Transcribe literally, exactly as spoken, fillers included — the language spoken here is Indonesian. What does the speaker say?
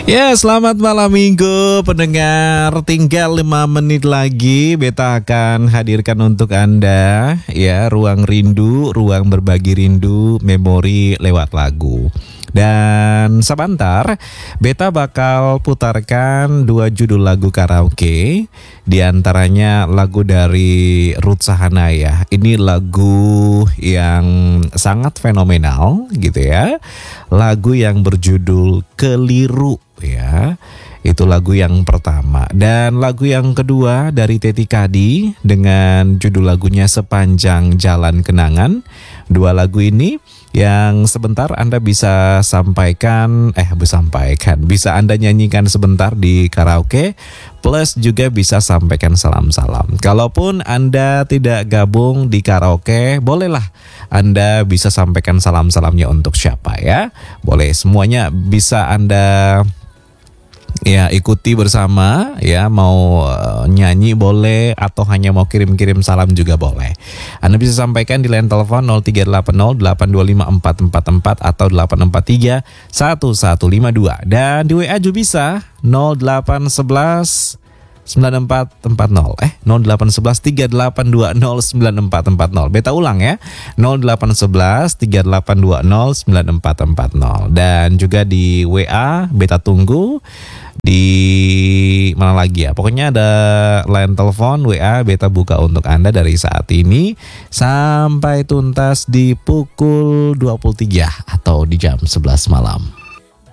Ya, selamat malam minggu pendengar. Tinggal lima menit lagi Beta akan hadirkan untuk Anda ya, ruang rindu, ruang berbagi rindu, memori lewat lagu. Dan sebentar Beta bakal putarkan dua judul lagu karaoke. Di antaranya lagu dari Ruth Sahanaya. Ini lagu yang sangat fenomenal gitu ya. Lagu yang berjudul Keliru ya. Itu lagu yang pertama. Dan lagu yang kedua dari Teti Kadi dengan judul lagunya Sepanjang Jalan Kenangan. Dua lagu ini yang sebentar Anda bisa sampaikan, eh bisa sampaikan, bisa Anda nyanyikan sebentar di karaoke, plus juga bisa sampaikan salam-salam. Kalaupun Anda tidak gabung di karaoke, bolehlah Anda bisa sampaikan salam-salamnya untuk siapa ya. Boleh, semuanya bisa Anda ya ikuti bersama ya, mau uh, nyanyi boleh atau hanya mau kirim-kirim salam juga boleh. Anda bisa sampaikan di line telepon nol tiga delapan nol delapan dua lima empat empat empat atau delapan empat tiga satu satu lima dua, dan di W A juga bisa nol delapan satu satu sembilan empat empat nol eh nol delapan satu satu tiga delapan dua nol sembilan empat empat nol. Beta ulang ya, nol delapan satu satu tiga delapan dua nol sembilan empat empat nol. Dan juga di W A Beta tunggu di mana lagi ya, pokoknya ada line telepon W A Beta buka untuk Anda dari saat ini sampai tuntas di pukul dua puluh tiga atau di jam sebelas malam.